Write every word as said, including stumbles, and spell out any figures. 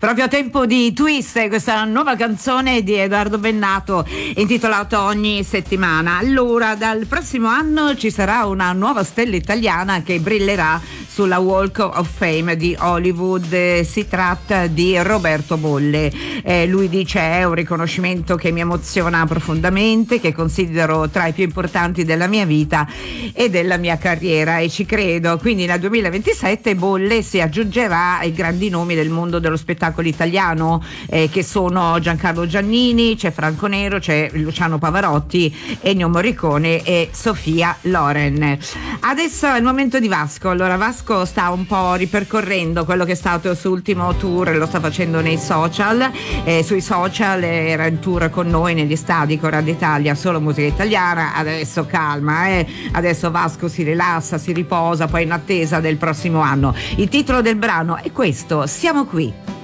Proprio a tempo di twist, questa nuova canzone di Edoardo Bennato intitolata Ogni settimana. Allora, dal prossimo anno ci sarà una nuova stella italiana che brillerà sulla Walk of Fame di Hollywood. Si tratta di Roberto Bolle. Eh, lui dice: è un riconoscimento che mi emoziona profondamente, che considero tra i più importanti della mia vita e della mia carriera, e ci credo. Quindi nel duemilaventisette Bolle si aggiungerà ai grandi nomi del mondo dello spettacolo italiano, eh, che sono Giancarlo Giannini, c'è Franco Nero, c'è Luciano Pavarotti, Ennio Morricone e Sofia Loren. Adesso è il momento di Vasco. Allora, Vasco sta un po' ripercorrendo quello che è stato il suo ultimo tour, lo sta facendo nei social, eh, sui social era in tour con noi negli stadi con Radio Italia, solo musica italiana. Adesso calma, eh. adesso Vasco si rilassa, si riposa, poi in attesa del prossimo anno. Il titolo del brano è questo: Siamo qui.